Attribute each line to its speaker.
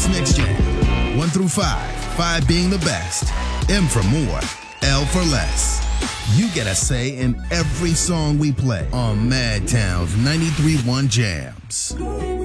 Speaker 1: What's Next Jam. 1 through 5. 5 being the best. M for more. L for less. You get a say in every song we play on Madtown's 93.1 Jams.